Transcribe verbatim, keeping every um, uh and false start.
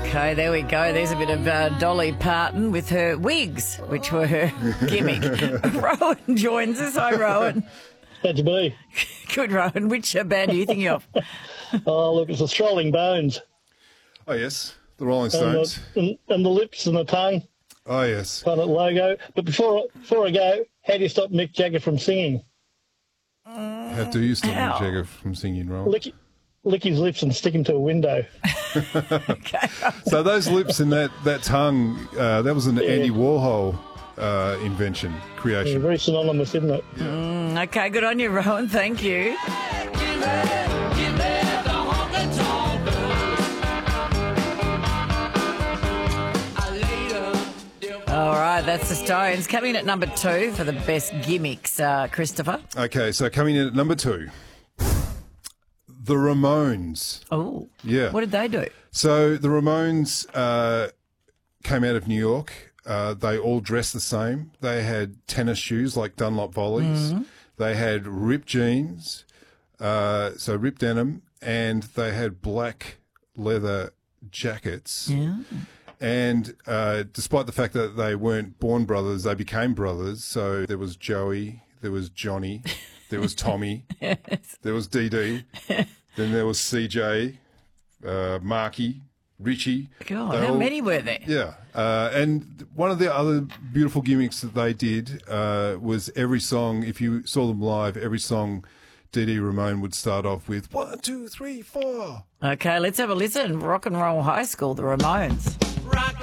Okay, there we go. There's a bit of uh, Dolly Parton with her wigs, which were her gimmick. Rowan joins us. Hi, Rowan. How'd you be? Good, Rowan. Which uh, band are you thinking of? Oh, look, it's the Strolling Bones. Oh, yes, the Rolling And Stones. the, and, and the lips and the tongue, Oh, yes. kind of logo. But before before I go, how do you stop Mick Jagger from singing? How do you stop How? Mick Jagger from singing, Roll? Lick, lick his lips and stick him to a window. Okay. So those lips and that, that tongue, uh, that was an Andy Warhol uh, invention, Yeah, creation. very synonymous, isn't it? Mm, okay, good on you, Rowan. Thank you. All right, that's the Stones. Coming in at number two for the best gimmicks, uh, Christopher. Okay, so coming in at number two, the Ramones. Oh, Yeah. what did they do? So the Ramones uh, came out of New York. Uh, they all dressed the same. They had tennis shoes like Dunlop Volleys. They had ripped jeans, uh, so ripped denim, and they had black leather jackets. Yeah. And uh, despite the fact that they weren't born brothers, they became brothers. So there was Joey, there was Johnny, there was Tommy, there was Dee Dee, then there was C J, uh, Marky, Richie. God, They how all- many were there? Yeah. Uh, and one of the other beautiful gimmicks that they did uh, was every song, if you saw them live, every song Dee Dee Ramone would start off with one, two, three, four. Okay, let's have a listen. Rock and Roll High School, the Ramones. Rock